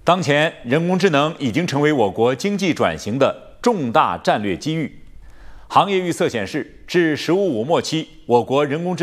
当前，人工智能已经成为我国经济转型的重大战略机遇。行业预测显示，至“十五五”末期，我国人工智